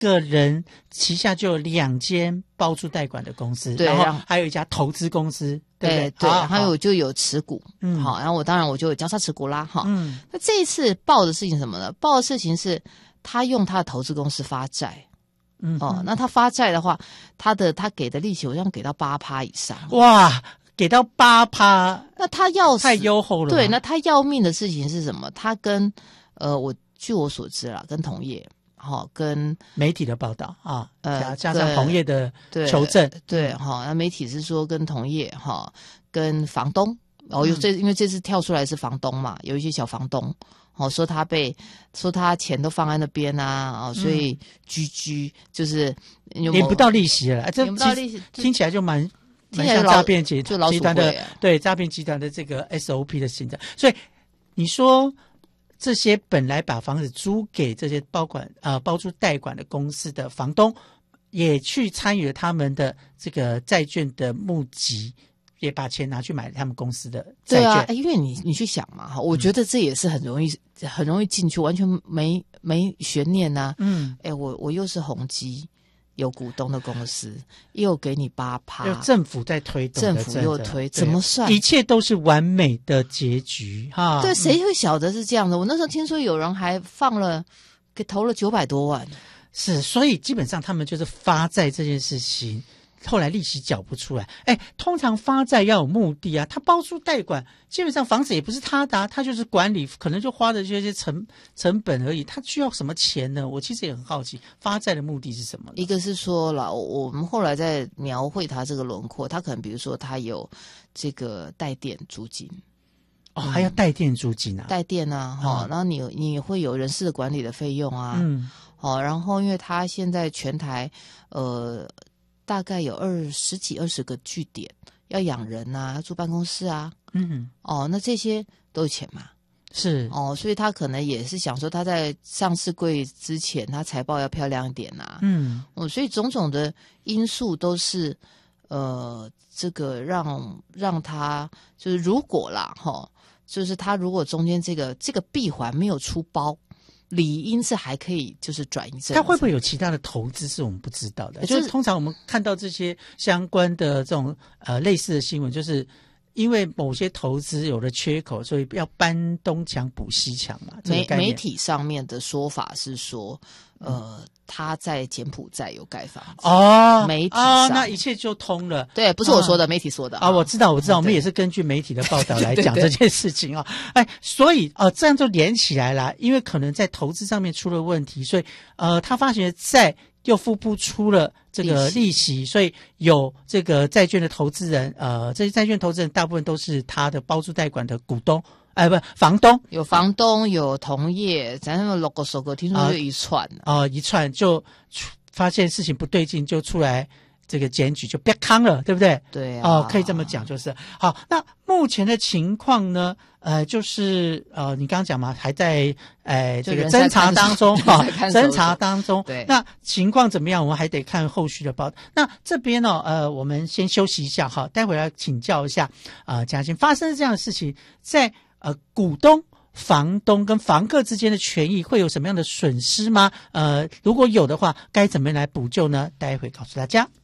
个人旗下就有2间包租代管的公司， 对， 然后还有一家投资公司，对不对？ 对，然后我就有持股，好，然后我当然就有交叉持股啦，哈，那这一次报的事情什么呢？报的事情是他用他的投资公司发债，那他发债的话，他给的利息好像给到8%以上， 哇，给到8%， 那他要太优厚了， 对，那他要命的事情是什么？他跟据我所知啦，跟同业。跟媒体的报道啊，加上同业的求证， 对，那媒体是说跟同业跟房东，因为这次跳出来是房东嘛，有一些小房东，说他钱都放在那边啊，所以居就是领不到利息了，这领不到利息， 听起来就蛮像诈骗集团的，对诈骗集团的这个 SOP 的行政，所以你说。这些本来把房子租给这些包租代管的公司的房东，也去参与了他们的这个债券的募集，也把钱拿去买他们公司的债券。对啊，因为你去想嘛，我觉得这也是很容易进去，完全没悬念啊。我又是宏基有股东的公司，又给你8%， 政府在推动的， 政府又推，怎么算？ 一切都是完美的结局哈。 对，谁会晓得是这样的？我那时候听说有人还投了900多万， 是，所以基本上他们就是发债这件事情。后来利息缴不出来，通常发债要有目的啊，他包租代管，基本上房子也不是他的，他就是管理，可能就花的这些成本而已，他需要什么钱呢？我其实也很好奇，发债的目的是什么呢？ 一个是说了，我们后来在描绘他这个轮廓，他可能比如说他有这个代垫租金。 还要代垫租金啊？ 代垫啊，然后你会有人事的管理的费用啊，然后因为他现在全台大概有十几20个据点，要养人啊，要住办公室啊，那这些都有钱嘛， 是所以他可能也是想说他在上市柜之前，他财报要漂亮一点啊，所以种种的因素都是这个让他就是如果啦就是他如果中间这个闭环没有出包。理应是还可以，就是转移政策。 他会不会有其他的投资是我们不知道的？就是通常我们看到这些相关的这种类似的新闻，就是因为某些投资有了缺口，所以要搬东墙补西墙嘛。 媒体上面的说法是说，他在柬埔寨有盖房子媒体上那一切就通了。 对，不是我说的，媒体说的我知道，我们也是根据媒体的报道来讲这件事情所以这样就连起来了，因为可能在投资上面出了问题，所以他发行的债又付不出了这个利息，所以有这个债券的投资人，这些债券投资人大部分都是他的包租代管的股东。房东， 有房东，有同业，咱们 logo 收购，听说就一串一串就发现事情不对劲，就出来这个检举，就别康了，对不对？ 对啊， 可以这么讲，就是好。那目前的情况呢？就是你刚刚讲嘛，还在这个侦查当中侦查当中。 对， 那情况怎么样？我们还得看后续的报道。那这边呢，我们先休息一下哈，待会儿要请教一下嘉欣，发生这样的事情，在股东、房东跟房客之间的权益会有什么样的损失吗？如果有的话，该怎么样来补救呢？待会告诉大家。